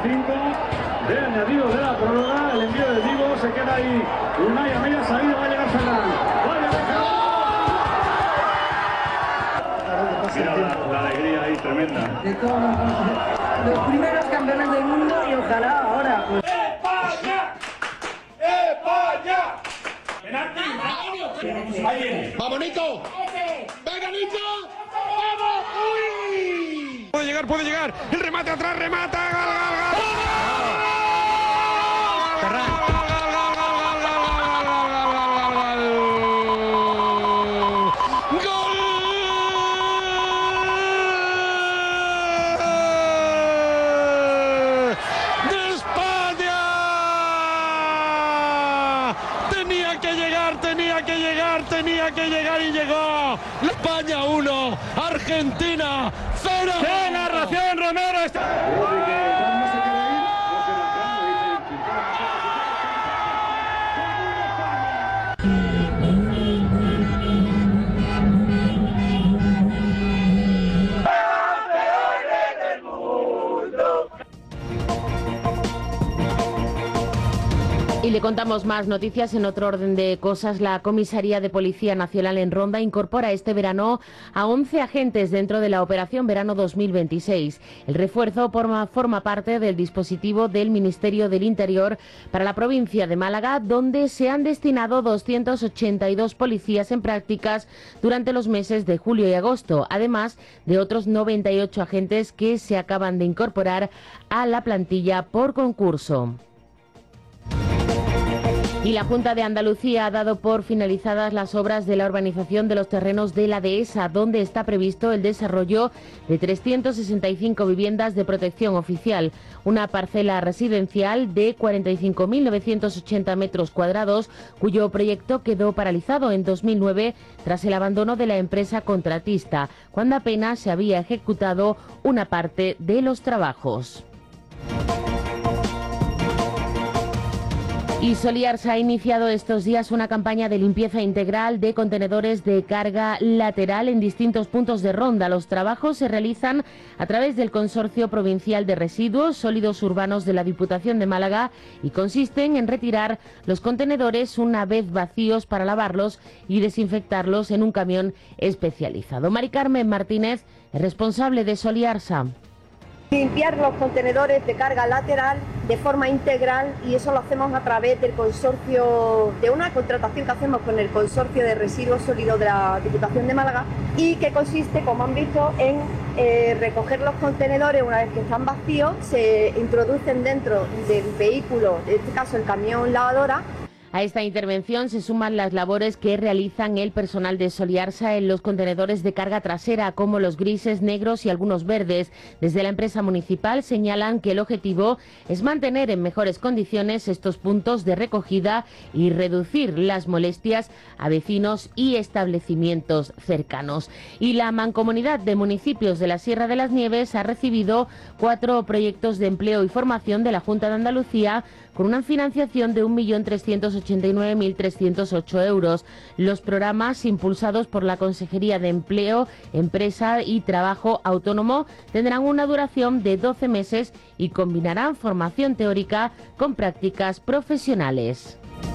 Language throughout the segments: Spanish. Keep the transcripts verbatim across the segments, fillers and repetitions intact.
cinco de añadido de la prórroga, el envío de Divo, se queda ahí Unai a media salida, va a llegar Ferran. Mira la, la alegría ahí tremenda. De todos los, los primeros campeones del mundo y ojalá ahora. Pues... ¡España! ¡España! ¡Penalti! ¡Ahí viene! ¡Vamos, Nico! ¡Venga, Nico! ¡Vamos! ¡Uy! Puede llegar, puede llegar. El remate atrás, remata. ¡Gol, gol, gol! Tenía que llegar y llegó. España uno, Argentina cero. ¡Qué narración, Romero! Y le contamos más noticias en otro orden de cosas. La Comisaría de Policía Nacional en Ronda incorpora este verano a once agentes dentro de la Operación Verano dos mil veintiséis. El refuerzo forma, forma parte del dispositivo del Ministerio del Interior para la provincia de Málaga, donde se han destinado doscientos ochenta y dos policías en prácticas durante los meses de julio y agosto, además de otros noventa y ocho agentes que se acaban de incorporar a la plantilla por concurso. Y la Junta de Andalucía ha dado por finalizadas las obras de la urbanización de los terrenos de la Dehesa, donde está previsto el desarrollo de trescientas sesenta y cinco viviendas de protección oficial, una parcela residencial de cuarenta y cinco mil novecientos ochenta metros cuadrados, cuyo proyecto quedó paralizado en dos mil nueve tras el abandono de la empresa contratista, cuando apenas se había ejecutado una parte de los trabajos. Y Soliarsa ha iniciado estos días una campaña de limpieza integral de contenedores de carga lateral en distintos puntos de Ronda. Los trabajos se realizan a través del Consorcio Provincial de Residuos Sólidos Urbanos de la Diputación de Málaga y consisten en retirar los contenedores una vez vacíos para lavarlos y desinfectarlos en un camión especializado. Mari Carmen Martínez es responsable de Soliarsa. Limpiar los contenedores de carga lateral de forma integral, y eso lo hacemos a través del consorcio, de una contratación que hacemos con el Consorcio de Residuos Sólidos de la Diputación de Málaga, y que consiste, como han visto, en eh, recoger los contenedores una vez que están vacíos, se introducen dentro del vehículo, en este caso el camión lavadora. A esta intervención se suman las labores que realizan el personal de Soliarsa en los contenedores de carga trasera, como los grises, negros y algunos verdes. Desde la empresa municipal señalan que el objetivo es mantener en mejores condiciones estos puntos de recogida y reducir las molestias a vecinos y establecimientos cercanos. Y la Mancomunidad de Municipios de la Sierra de las Nieves ha recibido cuatro proyectos de empleo y formación de la Junta de Andalucía con una financiación de un millón trescientos ochenta y nueve mil trescientos ocho euros. Los programas impulsados por la Consejería de Empleo, Empresa y Trabajo Autónomo tendrán una duración de doce meses y combinarán formación teórica con prácticas profesionales.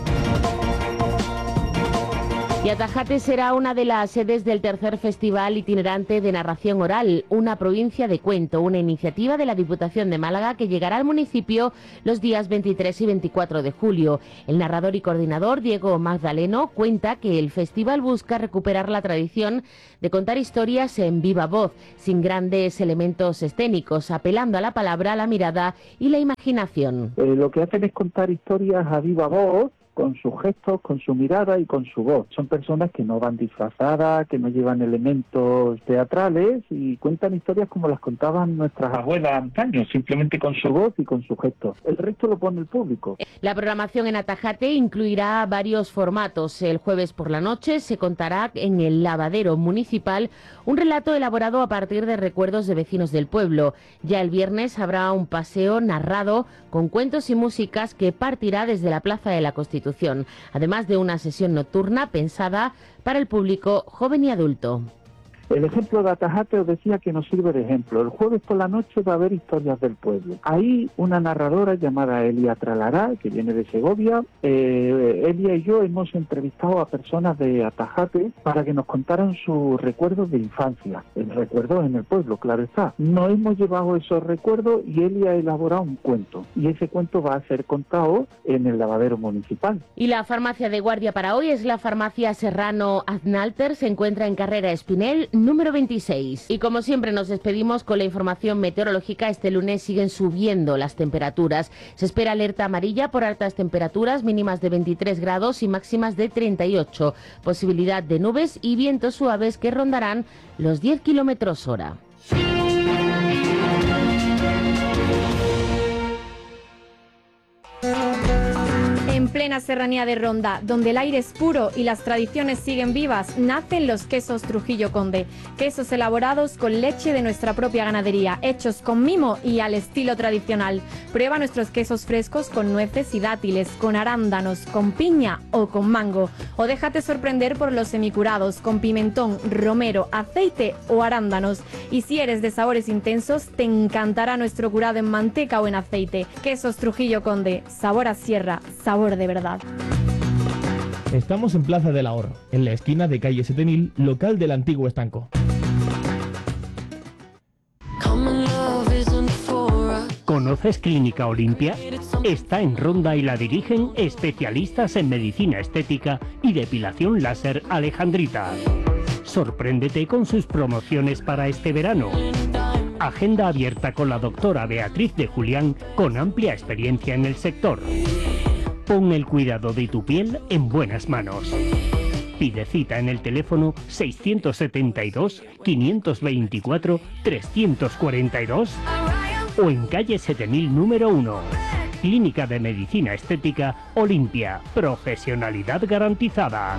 Y Atajate será una de las sedes del tercer Festival Itinerante de Narración Oral, una provincia de cuento, una iniciativa de la Diputación de Málaga que llegará al municipio los días veintitrés y veinticuatro de julio. El narrador y coordinador Diego Magdaleno cuenta que el festival busca recuperar la tradición de contar historias en viva voz, sin grandes elementos escénicos, apelando a la palabra, la mirada y la imaginación. Eh, lo que hacen es contar historias a viva voz, con sus gestos, con su mirada y con su voz. Son personas que no van disfrazadas, que no llevan elementos teatrales y cuentan historias como las contaban nuestras abuelas antaño, simplemente con su voz y con sus gestos. El resto lo pone el público. La programación en Atajate incluirá varios formatos. El jueves por la noche se contará en el lavadero municipal un relato elaborado a partir de recuerdos de vecinos del pueblo. Ya el viernes habrá un paseo narrado con cuentos y músicas que partirá desde la Plaza de la Constitución, además de una sesión nocturna pensada para el público joven y adulto. El ejemplo de Atajate os decía que nos sirve de ejemplo. El jueves por la noche va a haber historias del pueblo. Ahí una narradora llamada Elia Tralará, que viene de Segovia, eh, Elia y yo hemos entrevistado a personas de Atajate para que nos contaran sus recuerdos de infancia. El recuerdo en el pueblo, claro está. Nos hemos llevado esos recuerdos y Elia ha elaborado un cuento. Y ese cuento va a ser contado en el lavadero municipal. Y la farmacia de guardia para hoy es la farmacia Serrano Aznalter, se encuentra en Carrera Espinel, número veintiséis. Y como siempre nos despedimos con la información meteorológica. Este lunes siguen subiendo las temperaturas. Se espera alerta amarilla por altas temperaturas, mínimas de veintitrés grados y máximas de treinta y ocho. Posibilidad de nubes y vientos suaves que rondarán los diez kilómetros hora. En plena serranía de Ronda, donde el aire es puro y las tradiciones siguen vivas, nacen los quesos Trujillo Conde. Quesos elaborados con leche de nuestra propia ganadería, hechos con mimo y al estilo tradicional. Prueba nuestros quesos frescos con nueces y dátiles, con arándanos, con piña o con mango. O déjate sorprender por los semicurados, con pimentón, romero, aceite o arándanos. Y si eres de sabores intensos, te encantará nuestro curado en manteca o en aceite. Quesos Trujillo Conde, sabor a sierra, sabor de verdad. Estamos en Plaza del Ahorro, en la esquina de calle siete mil, local del antiguo estanco. ¿Conoces Clínica Olimpia? Está en Ronda y la dirigen especialistas en medicina estética y depilación láser Alejandrita. Sorpréndete con sus promociones para este verano. Agenda abierta con la doctora Beatriz de Julián, con amplia experiencia en el sector. Pon el cuidado de tu piel en buenas manos. Pide cita en el teléfono seiscientos setenta y dos, quinientos veinticuatro, trescientos cuarenta y dos o en calle siete mil número uno. Clínica de Medicina Estética Olimpia. Profesionalidad garantizada.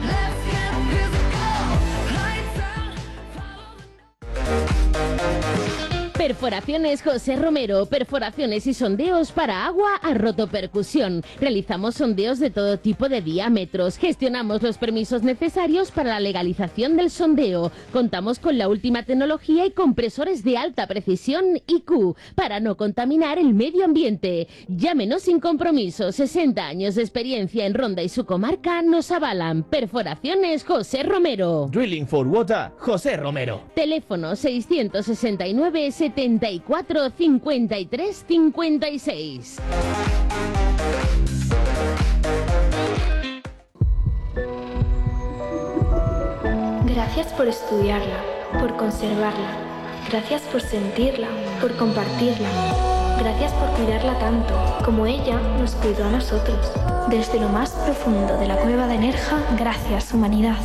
Perforaciones José Romero, perforaciones y sondeos para agua a rotopercusión. Realizamos sondeos de todo tipo de diámetros, gestionamos los permisos necesarios para la legalización del sondeo. Contamos con la última tecnología y compresores de alta precisión I Q para no contaminar el medio ambiente. Llámenos sin compromiso, sesenta años de experiencia en Ronda y su comarca nos avalan. Perforaciones José Romero. Drilling for Water, José Romero. Teléfono seiscientos sesenta y nueve, setenta y cuatro, cincuenta y tres, cincuenta y seis. Gracias por estudiarla, por conservarla. Gracias por sentirla, por compartirla. Gracias por cuidarla tanto, como ella nos cuidó a nosotros. Desde lo más profundo de la cueva de Nerja, gracias, humanidad.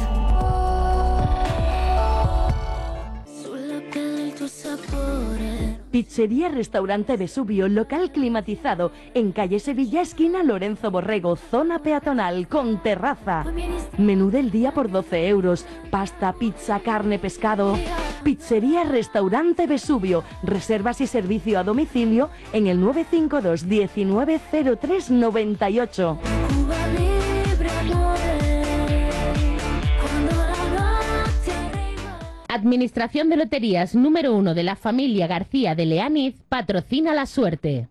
Pizzería Restaurante Vesubio, local climatizado, en calle Sevilla, esquina Lorenzo Borrego, zona peatonal, con terraza. Menú del día por doce euros, pasta, pizza, carne, pescado. Pizzería Restaurante Vesubio, reservas y servicio a domicilio en el nueve cinco dos, diecinueve cero tres noventa y ocho. Administración de Loterías número uno de la familia García de Leániz patrocina la suerte.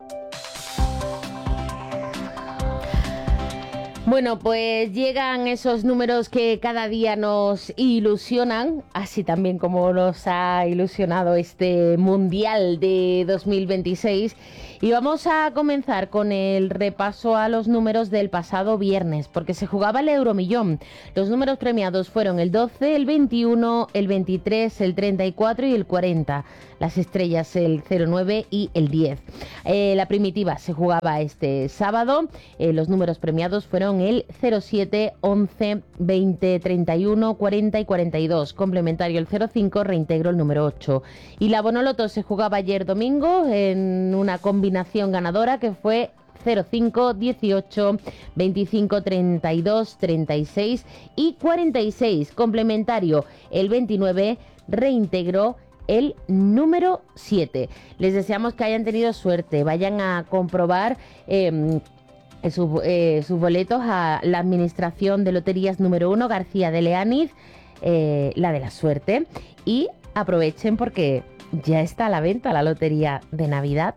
Bueno, pues llegan esos números que cada día nos ilusionan, así también como nos ha ilusionado este Mundial de dos mil veintiséis. Y vamos a comenzar con el repaso a los números del pasado viernes, porque se jugaba el Euromillón. Los números premiados fueron el doce, el veintiuno, el veintitrés, el treinta y cuatro y el cuarenta. Las estrellas el cero nueve y el diez. Eh, la primitiva se jugaba este sábado. Eh, los números premiados fueron el cero siete, once, veinte, treinta y uno, cuarenta y cuarenta y dos. Complementario el cero cinco, reintegro el número ocho. Y la Bonoloto se jugaba ayer domingo en una combinación ganadora que fue cero cinco, dieciocho, veinticinco, treinta y dos, treinta y seis y cuarenta y seis. Complementario el veintinueve, reintegro el número siete. Les deseamos que hayan tenido suerte. Vayan a comprobar eh, sus, eh, sus boletos a la Administración de Loterías número uno, García de Leániz, eh, la de la suerte. Y aprovechen porque ya está a la venta la lotería de Navidad.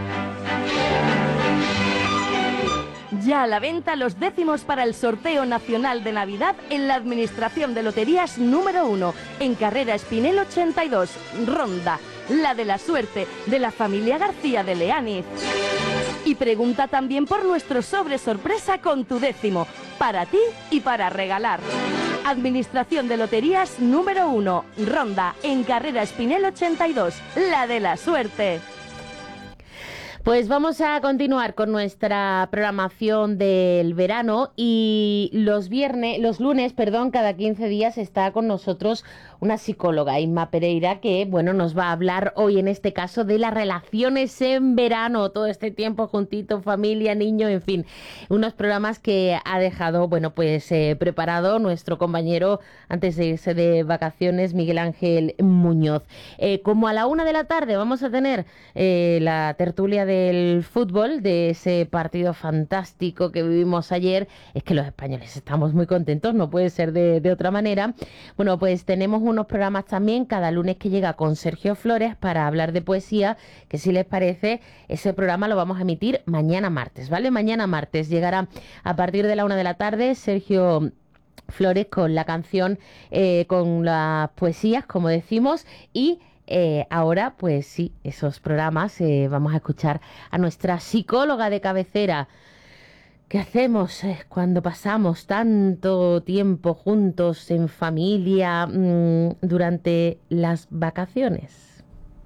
Ya a la venta los décimos para el sorteo nacional de Navidad en la Administración de Loterías número uno, en Carrera Espinel ochenta y dos, Ronda, la de la suerte, de la familia García de Leániz. Y pregunta también por nuestro sobre sorpresa con tu décimo, para ti y para regalar. Administración de Loterías número uno, Ronda, en Carrera Espinel ochenta y dos, la de la suerte. Pues vamos a continuar con nuestra programación del verano y los viernes, los lunes, perdón, cada quince días está con nosotros una psicóloga, Inma Pereira, que bueno, nos va a hablar hoy en este caso de las relaciones en verano, todo este tiempo juntito, familia, niño, en fin, unos programas que ha dejado, bueno, pues eh, preparado nuestro compañero antes de irse de vacaciones, Miguel Ángel Muñoz. Eh, como a la una de la tarde vamos a tener eh, la tertulia de el fútbol, de ese partido fantástico que vivimos ayer. Es que los españoles estamos muy contentos, no puede ser de, de otra manera. Bueno, pues tenemos unos programas también cada lunes que llega con Sergio Flores para hablar de poesía, que si les parece, ese programa lo vamos a emitir mañana martes, ¿vale? Mañana martes llegará a partir de la una de la tarde Sergio Flores con la canción, eh, con las poesías, como decimos, y Eh, ahora, pues sí, esos programas, eh, vamos a escuchar a nuestra psicóloga de cabecera. ¿Qué hacemos eh, cuando pasamos tanto tiempo juntos en familia mmm, durante las vacaciones?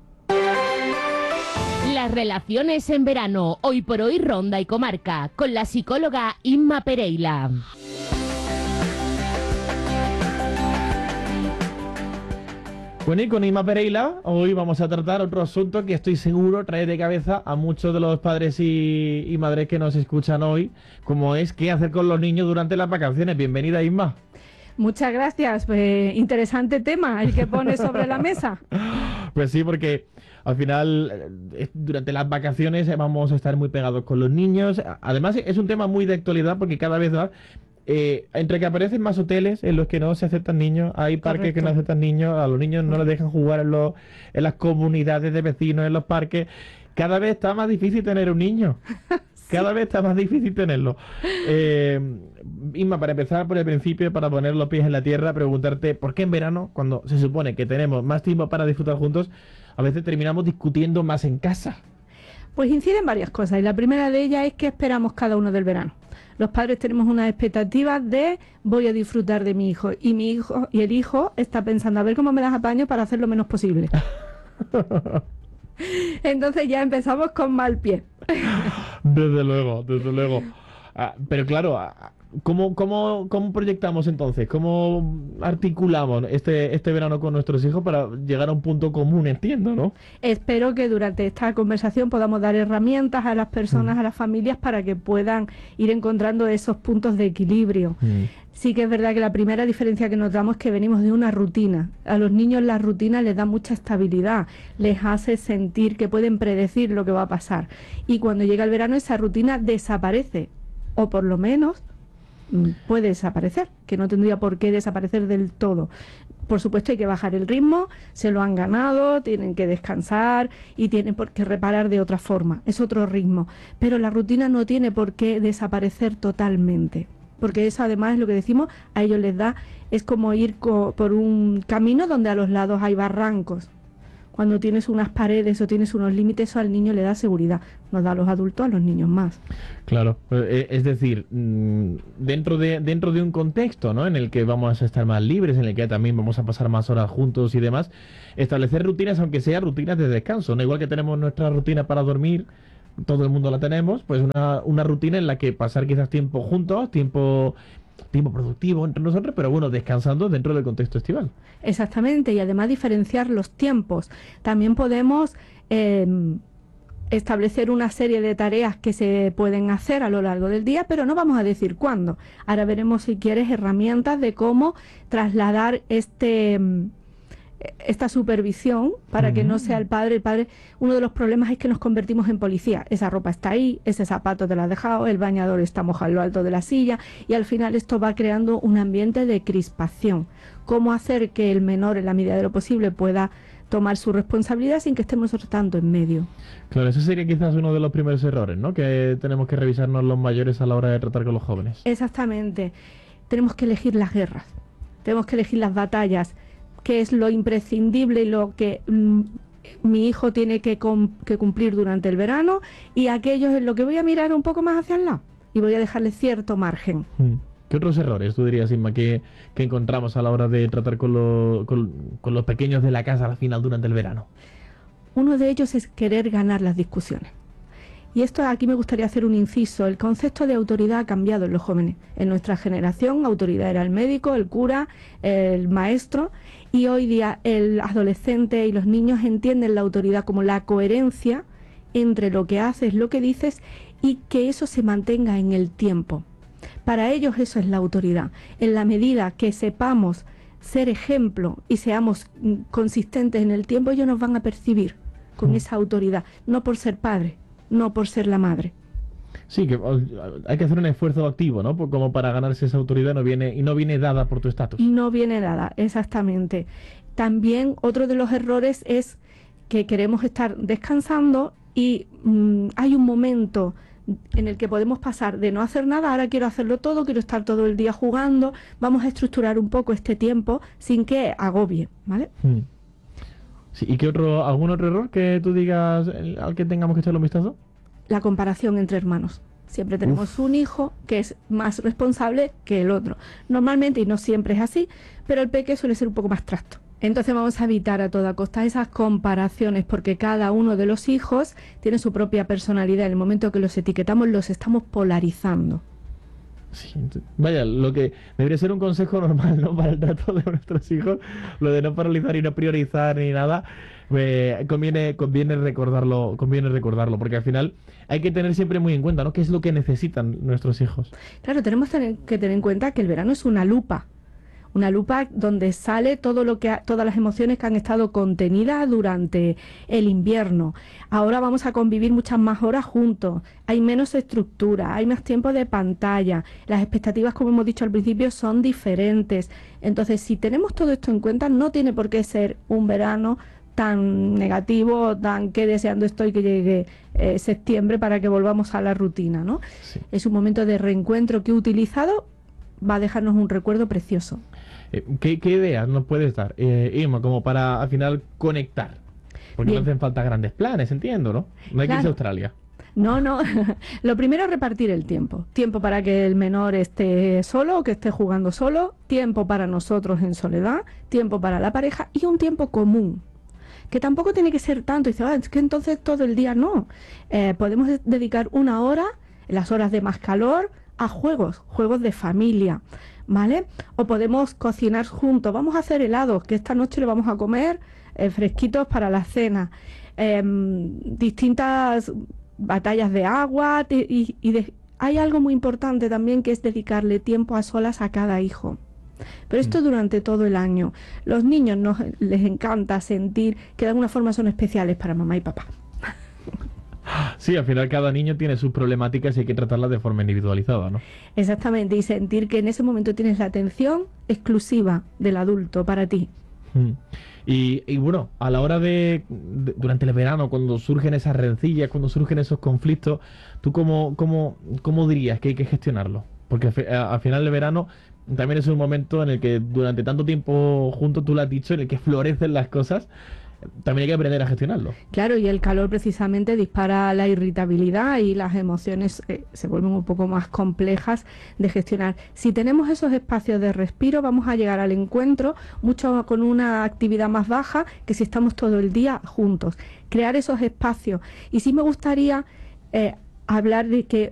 Las relaciones en verano, hoy por hoy Ronda y Comarca, con la psicóloga Inma Pereira. Bueno, y con Inma Pereira hoy vamos a tratar otro asunto que estoy seguro trae de cabeza a muchos de los padres y, y madres que nos escuchan hoy, como es qué hacer con los niños durante las vacaciones. Bienvenida, Inma. Muchas gracias, pues, interesante tema el que pone sobre la mesa. Pues sí, porque al final durante las vacaciones vamos a estar muy pegados con los niños. Además es un tema muy de actualidad porque cada vez más Eh, entre que aparecen más hoteles en los que no se aceptan niños, hay parques Correcto. que no aceptan niños, a los niños no les dejan jugar en, los, en las comunidades de vecinos, en los parques. Cada vez está más difícil tener un niño. Cada sí. vez está más difícil tenerlo. Eh, Inma, para empezar por el principio, para poner los pies en la tierra, preguntarte por qué en verano, cuando se supone que tenemos más tiempo para disfrutar juntos, a veces terminamos discutiendo más en casa. Pues inciden varias cosas, y la primera de ellas es que esperamos cada uno del verano. Los padres tenemos unas expectativas de voy a disfrutar de mi hijo, y mi hijo y el hijo está pensando a ver cómo me das apaño para hacer lo menos posible. Entonces ya empezamos con mal pie. Desde luego, desde luego. Ah, pero claro, ¿cómo, cómo, ¿cómo proyectamos entonces? ¿Cómo articulamos este, este verano con nuestros hijos para llegar a un punto común, entiendo, ¿no? Espero que durante esta conversación podamos dar herramientas a las personas, mm. a las familias, para que puedan ir encontrando esos puntos de equilibrio. Mm. Sí que es verdad que la primera diferencia que notamos es que venimos de una rutina. A los niños la rutina les da mucha estabilidad, les hace sentir que pueden predecir lo que va a pasar. Y cuando llega el verano esa rutina desaparece, o por lo menos puede desaparecer, que no tendría por qué desaparecer del todo. Por supuesto hay que bajar el ritmo, se lo han ganado, tienen que descansar y tienen por qué reparar de otra forma, es otro ritmo, pero la rutina no tiene por qué desaparecer totalmente, porque eso además es lo que decimos, a ellos les da, es como ir co- por un camino donde a los lados hay barrancos. Cuando tienes unas paredes o tienes unos límites, eso al niño le da seguridad. Nos da a los adultos, a los niños más. Claro, es decir, dentro de dentro de un contexto, ¿no?, en el que vamos a estar más libres, en el que también vamos a pasar más horas juntos y demás, establecer rutinas, aunque sean rutinas de descanso, ¿no? Igual que tenemos nuestra rutina para dormir, todo el mundo la tenemos, pues una, una rutina en la que pasar quizás tiempo juntos, tiempo... tiempo productivo entre nosotros, pero bueno, descansando dentro del contexto estival. Exactamente, y además diferenciar los tiempos. También podemos eh, establecer una serie de tareas que se pueden hacer a lo largo del día, pero no vamos a decir cuándo. Ahora veremos, si quieres, herramientas de cómo trasladar este esta supervisión para uh-huh. que no sea el padre. El padre, uno de los problemas es que nos convertimos en policía. Esa ropa está ahí, ese zapato te lo has dejado, el bañador está mojado en lo alto de la silla, y al final esto va creando un ambiente de crispación. ¿Cómo hacer que el menor, en la medida de lo posible, pueda tomar su responsabilidad sin que estemos nosotros tanto en medio? Claro, ese sería quizás uno de los primeros errores, ¿no?, que tenemos que revisarnos los mayores a la hora de tratar con los jóvenes. Exactamente. Tenemos que elegir las guerras, tenemos que elegir las batallas, qué es lo imprescindible y lo que mm, mi hijo tiene que, que cumplir durante el verano, y aquello es lo que voy a mirar un poco más hacia el lado y voy a dejarle cierto margen. Mm. ¿Qué otros errores, tú dirías, Inma, que, que encontramos a la hora de tratar con, lo, con, con los pequeños de la casa al final durante el verano? Uno de ellos es querer ganar las discusiones. Y esto aquí me gustaría hacer un inciso. El concepto de autoridad ha cambiado en los jóvenes. En nuestra generación, autoridad era el médico, el cura, el maestro, y hoy día el adolescente y los niños entienden la autoridad como la coherencia entre lo que haces, lo que dices, y que eso se mantenga en el tiempo. Para ellos eso es la autoridad. En la medida que sepamos ser ejemplo y seamos consistentes en el tiempo, ellos nos van a percibir con mm. esa autoridad, no por ser padre, no por ser la madre. Sí, que hay que hacer un esfuerzo activo, ¿no? Como para ganarse esa autoridad, no viene y no viene dada por tu estatus. No viene dada, exactamente. También otro de los errores es que queremos estar descansando y mmm, hay un momento en el que podemos pasar de no hacer nada, ahora quiero hacerlo todo, quiero estar todo el día jugando. Vamos a estructurar un poco este tiempo sin que agobie, ¿vale? Hmm. Sí, ¿y qué otro, algún otro error que tú digas al que tengamos que echarle un vistazo? La comparación entre hermanos. Siempre tenemos Uf. un hijo que es más responsable que el otro. Normalmente, y no siempre es así, pero el peque suele ser un poco más trasto. Entonces vamos a evitar a toda costa esas comparaciones, porque cada uno de los hijos tiene su propia personalidad. En el momento que los etiquetamos, los estamos polarizando. Sí, vaya, lo que debería ser un consejo normal, ¿no?, para el trato de nuestros hijos, lo de no paralizar y no priorizar ni nada, eh, conviene, conviene recordarlo, conviene recordarlo, porque al final hay que tener siempre muy en cuenta, ¿no?, qué es lo que necesitan nuestros hijos. Claro, tenemos que tener en cuenta que el verano es una lupa. Una lupa donde sale todo lo que ha, todas las emociones que han estado contenidas durante el invierno. Ahora vamos a convivir muchas más horas juntos, hay menos estructura, hay más tiempo de pantalla, las expectativas, como hemos dicho al principio, son diferentes. Entonces, si tenemos todo esto en cuenta, no tiene por qué ser un verano tan negativo, tan que deseando estoy que llegue eh, septiembre para que volvamos a la rutina, ¿no? Sí. Es un momento de reencuentro que, utilizado, va a dejarnos un recuerdo precioso. ¿Qué, qué ideas nos puedes dar, eh, Irma, como para al final conectar? Porque Bien. no hacen falta grandes planes, entiendo, ¿no? No hay claro. que irse a Australia. No, no. Lo primero es repartir el tiempo. Tiempo para que el menor esté solo o que esté jugando solo, tiempo para nosotros en soledad, tiempo para la pareja y un tiempo común. Que tampoco tiene que ser tanto. Y dice, ah, es que entonces todo el día no. Eh, podemos dedicar una hora, en las horas de más calor, a juegos, juegos de familia, ¿vale? O podemos cocinar juntos, vamos a hacer helados, que esta noche le vamos a comer eh, fresquitos para la cena, eh, distintas batallas de agua, y, y de, hay algo muy importante también, que es dedicarle tiempo a solas a cada hijo. Pero esto durante todo el año. Los niños nos, les encanta sentir que de alguna forma son especiales para mamá y papá. Sí, al final cada niño tiene sus problemáticas y hay que tratarlas de forma individualizada, ¿no? Exactamente, y sentir que en ese momento tienes la atención exclusiva del adulto para ti. Mm. Y, y bueno, a la hora de, de, durante el verano, cuando surgen esas rencillas, cuando surgen esos conflictos, ¿tú cómo, cómo, cómo dirías que hay que gestionarlo? Porque al final del verano también es un momento en el que durante tanto tiempo juntos, tú lo has dicho, en el que florecen las cosas. También hay que aprender a gestionarlo. Claro, y el calor precisamente dispara la irritabilidad y las emociones eh, se vuelven un poco más complejas de gestionar. Si tenemos esos espacios de respiro, vamos a llegar al encuentro mucho con una actividad más baja que si estamos todo el día juntos. Crear esos espacios. Y sí me gustaría eh, hablar de que